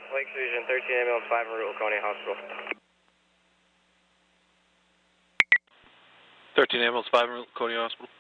Lake Fusion, 13 ambulance 5 en route, Laconia Hospital. 13 ambulance 5 en route, Laconia Hospital.